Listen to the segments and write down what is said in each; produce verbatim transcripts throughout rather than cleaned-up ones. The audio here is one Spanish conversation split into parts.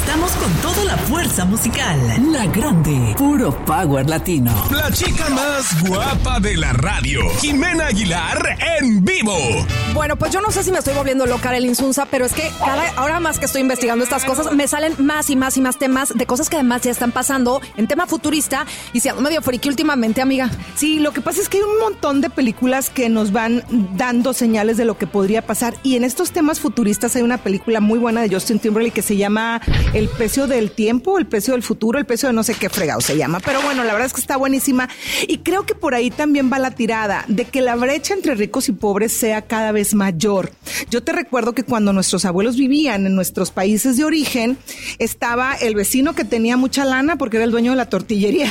Estamos con toda la fuerza musical. La Grande, puro power latino. La chica más guapa de la radio, Jimena Aguilar en vivo. Bueno, pues yo no sé si me estoy volviendo loca del Insunza, pero es que cada, ahora más que estoy investigando estas cosas, me salen más y más y más temas de cosas que además ya están pasando en tema futurista y siendo medio friki últimamente, amiga. Sí, lo que pasa es que hay un montón de películas que nos van dando señales de lo que podría pasar, y en estos temas futuristas hay una película muy buena de Justin Timberlake que se llama El precio del tiempo, El precio del futuro, El precio de no sé qué fregado se llama, pero bueno, la verdad es que está buenísima, y creo que por ahí también va la tirada de que la brecha entre ricos y pobres sea cada vez mayor. Yo te recuerdo que cuando nuestros abuelos vivían en nuestros países de origen, estaba el vecino que tenía mucha lana porque era el dueño de la tortillería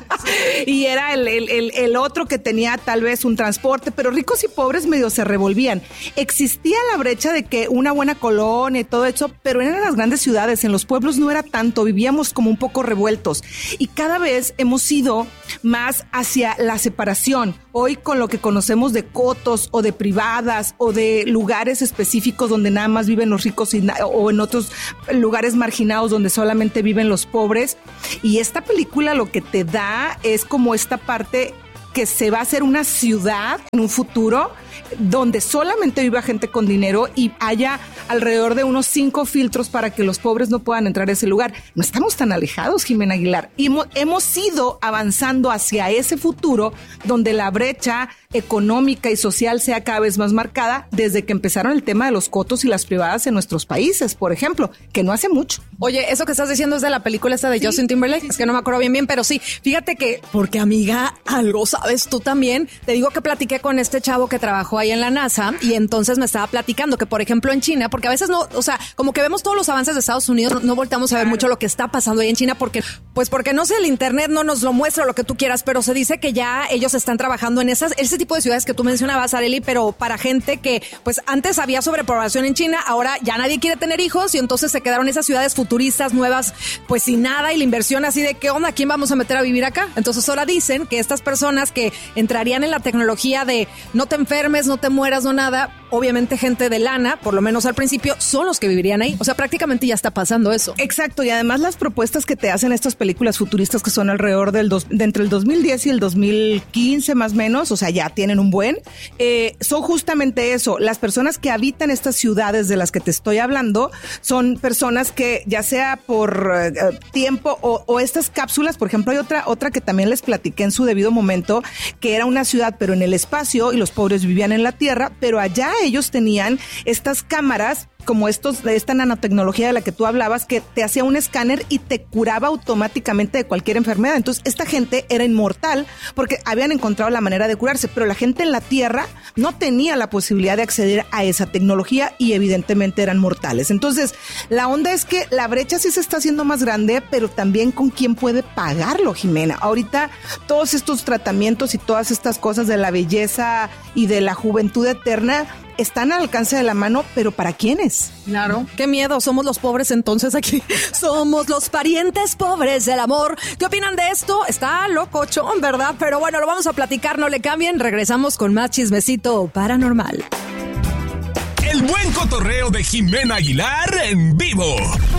y era el, el, el, el otro que tenía tal vez un transporte, pero ricos y pobres medio se revolvían. Existía la brecha de que una buena colonia y todo eso, pero eran las grandes ciudades, en los pueblos no era tanto, vivíamos como un poco revueltos, y cada vez hemos ido más hacia la separación. Hoy con lo que conocemos de cotos o de privadas o de lugares específicos donde nada más viven los ricos y na- o en otros lugares marginados donde solamente viven los pobres, y esta película lo que te da es como esta parte que se va a hacer una ciudad en un futuro donde solamente viva gente con dinero y haya alrededor de unos cinco filtros para que los pobres no puedan entrar a ese lugar. No estamos tan alejados, Jimena Aguilar. Y hemos, hemos ido avanzando hacia ese futuro donde la brecha económica y social sea cada vez más marcada desde que empezaron el tema de los cotos y las privadas en nuestros países, por ejemplo, que no hace mucho. Oye, eso que estás diciendo es de la película esta de sí, Justin Timberlake, sí, sí. Es que no me acuerdo bien bien, pero sí, fíjate que, porque amiga, algo sabes tú también, te digo que platiqué con este chavo que trabajó ahí en la NASA y entonces me estaba platicando que, por ejemplo, en China, porque a veces no, o sea, como que vemos todos los avances de Estados Unidos, no, no volteamos a ver mucho lo que está pasando ahí en China, porque, pues porque no sé, el internet no nos lo muestra lo que tú quieras, pero se dice que ya ellos están trabajando en esas, ese tipo de ciudades que tú mencionabas, Arely, pero para gente que, pues antes había sobrepoblación en China, ahora ya nadie quiere tener hijos y entonces se quedaron esas ciudades futuristas nuevas, pues sin nada, y la inversión así de ¿qué onda? ¿Quién vamos a meter a vivir acá? Entonces ahora dicen que estas personas que entrarían en la tecnología de no te enfermes, no te mueras, no nada, obviamente gente de lana, por lo menos al principio, son los que vivirían ahí. O sea, prácticamente ya está pasando eso. Exacto, y además las propuestas que te hacen estas películas futuristas que son alrededor del dos, de entre el dos mil diez y el dos mil quince más o menos, o sea, ya tienen un buen, eh, son justamente eso. Las personas que habitan estas ciudades de las que te estoy hablando son personas que ya sea por eh, tiempo o, o estas cápsulas, por ejemplo, hay otra, otra que también les platiqué en su debido momento, que era una ciudad pero en el espacio y los pobres vivían en la tierra, pero allá ellos tenían estas cámaras como estos, de esta nanotecnología de la que tú hablabas, que te hacía un escáner y te curaba automáticamente de cualquier enfermedad. Entonces, esta gente era inmortal porque habían encontrado la manera de curarse, pero la gente en la Tierra no tenía la posibilidad de acceder a esa tecnología y evidentemente eran mortales. Entonces, la onda es que la brecha sí se está haciendo más grande, pero también con quién puede pagarlo, Jimena. Ahorita, todos estos tratamientos y todas estas cosas de la belleza y de la juventud eterna están al alcance de la mano, pero ¿para quiénes? Claro. Qué miedo, somos los pobres entonces aquí. Somos los parientes pobres del amor. ¿Qué opinan de esto? Está locochón, ¿verdad? Pero bueno, lo vamos a platicar, no le cambien. Regresamos con más chismecito paranormal. El buen cotorreo de Jimena Aguilar en vivo.